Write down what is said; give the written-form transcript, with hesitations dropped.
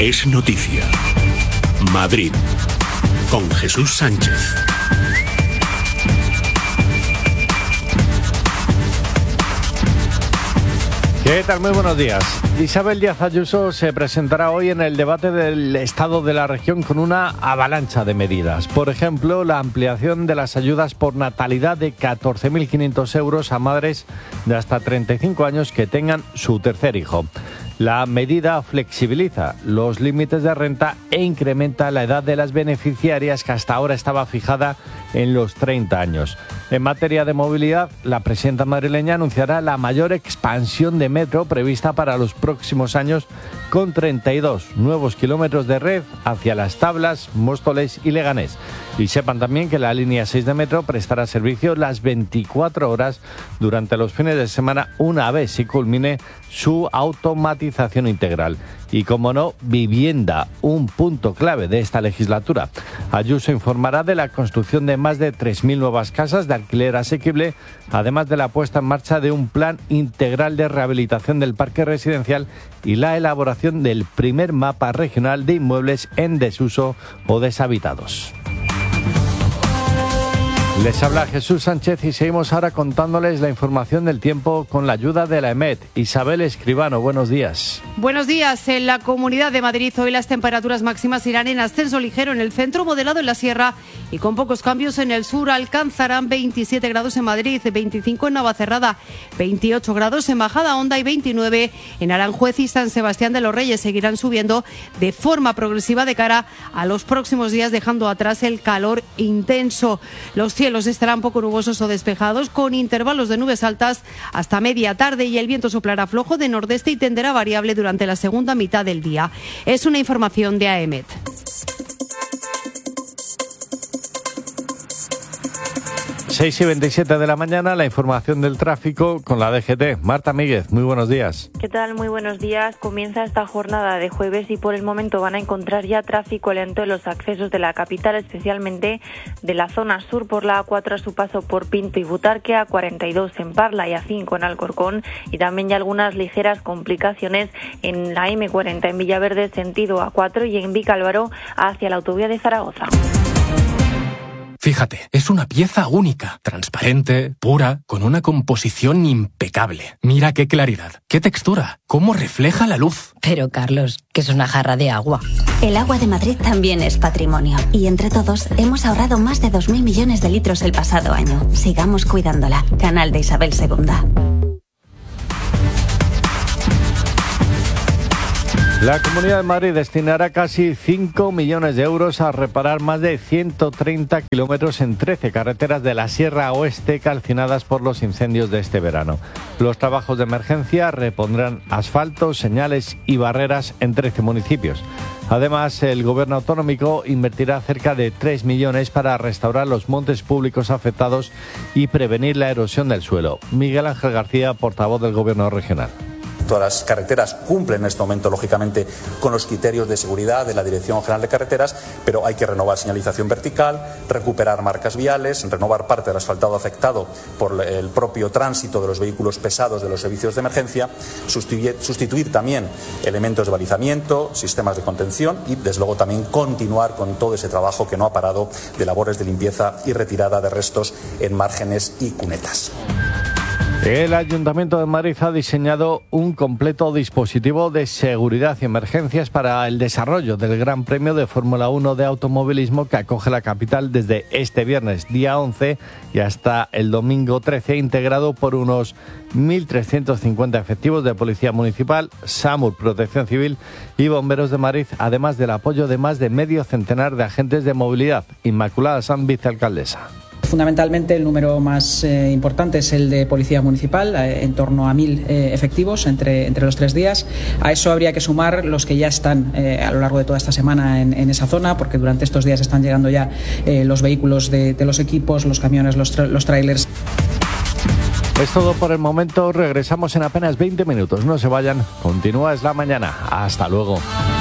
es noticia. Madrid, con Jesús Sánchez. ¿Qué tal? Muy buenos días. Isabel Díaz Ayuso se presentará hoy en el debate del Estado de la región con una avalancha de medidas. Por ejemplo, la ampliación de las ayudas por natalidad de 14.500 euros a madres de hasta 35 años que tengan su tercer hijo. La medida flexibiliza los límites de renta e incrementa la edad de las beneficiarias que hasta ahora estaba fijada en los 30 años. En materia de movilidad, la presidenta madrileña anunciará la mayor expansión de metro prevista para los próximos años, con 32 nuevos kilómetros de red hacia Las Tablas, Móstoles y Leganés. Y sepan también que la línea 6 de metro prestará servicio las 24 horas durante los fines de semana, una vez se culmine su automatización integral. Y, como no, vivienda, un punto clave de esta legislatura. Ayuso informará de la construcción de más de 3.000 nuevas casas de alquiler asequible, además de la puesta en marcha de un plan integral de rehabilitación del parque residencial y la elaboración del primer mapa regional de inmuebles en desuso o deshabitados. Les habla Jesús Sánchez y seguimos ahora contándoles la información del tiempo con la ayuda de la EMET. Isabel Escribano, buenos días. Buenos días. En la Comunidad de Madrid hoy las temperaturas máximas irán en ascenso ligero en el centro, moderado en la sierra y con pocos cambios en el sur. Alcanzarán 27 grados en Madrid, 25 en Navacerrada, 28 grados en Majadahonda y 29 en Aranjuez y San Sebastián de los Reyes. Seguirán subiendo de forma progresiva de cara a los próximos días, dejando atrás el calor intenso. Los cielos estarán poco nubosos o despejados, con intervalos de nubes altas hasta media tarde, y el viento soplará flojo de nordeste y tenderá variable durante la segunda mitad del día. Es una información de AEMET. 6:27 de la mañana, la información del tráfico con la DGT. Marta Míguez, muy buenos días. ¿Qué tal? Muy buenos días. Comienza esta jornada de jueves y por el momento van a encontrar ya tráfico lento en los accesos de la capital, especialmente de la zona sur por la A4 a su paso por Pinto y Butarque, A42 en Parla y A5 en Alcorcón, y también ya algunas ligeras complicaciones en la M40 en Villaverde sentido A4 y en Vicálvaro hacia la autovía de Zaragoza. Fíjate, es una pieza única, transparente, pura, con una composición impecable. Mira qué claridad, qué textura, cómo refleja la luz. Pero, Carlos, que es una jarra de agua. El agua de Madrid también es patrimonio. Y entre todos hemos ahorrado más de 2.000 millones de litros el pasado año. Sigamos cuidándola. Canal de Isabel II. La Comunidad de Madrid destinará casi 5 millones de euros a reparar más de 130 kilómetros en 13 carreteras de la Sierra Oeste calcinadas por los incendios de este verano. Los trabajos de emergencia repondrán asfalto, señales y barreras en 13 municipios. Además, el Gobierno autonómico invertirá cerca de 3 millones para restaurar los montes públicos afectados y prevenir la erosión del suelo. Miguel Ángel García, portavoz del Gobierno regional. Todas las carreteras cumplen en este momento, lógicamente, con los criterios de seguridad de la Dirección General de Carreteras, pero hay que renovar señalización vertical, recuperar marcas viales, renovar parte del asfaltado afectado por el propio tránsito de los vehículos pesados de los servicios de emergencia, sustituir también elementos de balizamiento, sistemas de contención y, desde luego, también continuar con todo ese trabajo que no ha parado de labores de limpieza y retirada de restos en márgenes y cunetas. El Ayuntamiento de Madrid ha diseñado un completo dispositivo de seguridad y emergencias para el desarrollo del Gran Premio de Fórmula 1 de automovilismo que acoge la capital desde este viernes, día 11, y hasta el domingo 13, integrado por unos 1.350 efectivos de Policía Municipal, SAMUR, Protección Civil y Bomberos de Madrid, además del apoyo de más de medio centenar de agentes de movilidad. Inmaculada Sanz, vicealcaldesa. Fundamentalmente el número más importante es el de Policía Municipal, en torno a 1.000 efectivos entre los 3 días. A eso habría que sumar los que ya están a lo largo de toda esta semana en esa zona, porque durante estos días están llegando ya los vehículos de los equipos, los camiones, los trailers. Es todo por el momento, regresamos en apenas 20 minutos. No se vayan, continúa Es la Mañana. Hasta luego.